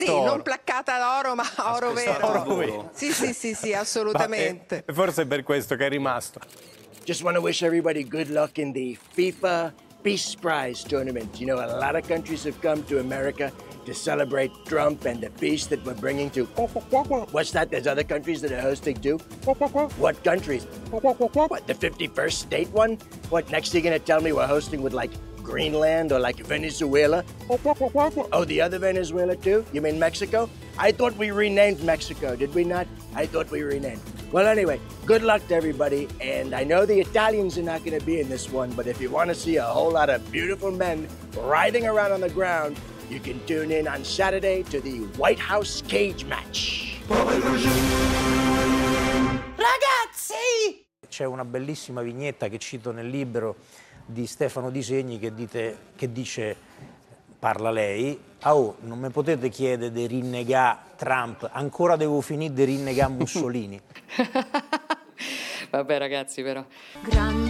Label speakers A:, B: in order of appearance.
A: Sì, non placcata d'oro, ma oro vero.
B: Oro vero.
A: Sì, assolutamente.
B: Forse è per questo che è rimasto.
C: Just want to wish everybody good luck in the FIFA Peace Prize tournament. You know, a lot of countries have come to America to celebrate Trump and the peace that we're bringing to... What's that? There's other countries that are hosting too? What countries? What, the 51st state one? What, next you're going to tell me we're hosting with, like, Greenland or, like, Venezuela? Oh, the other Venezuela too? You mean Mexico? I thought we renamed Mexico, did we not? I thought we renamed. Well, anyway, good luck to everybody. And I know the Italians are not going to be in this one, but if you want to see a whole lot of beautiful men riding around on the ground, you can tune in on Saturday to the White House cage match.
A: Ragazzi!
D: C'è una bellissima vignetta che cito nel libro di Stefano Di Segni che dice, parla lei, non mi potete chiedere di rinnegare Trump, ancora devo finire di rinnegare Mussolini.
E: Vabbè ragazzi, però.
F: Grande